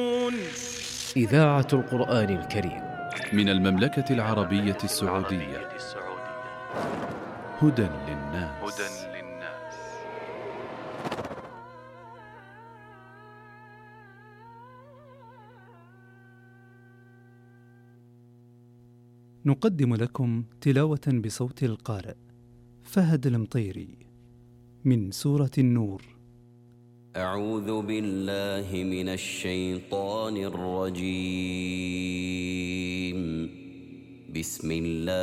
إذاعة القرآن الكريم من المملكة العربية السعودية. هدى للناس. نقدم لكم تلاوة بصوت القارئ فهد المطيري من سورة النور. أعوذ بالله من الشيطان الرجيم. بسم الله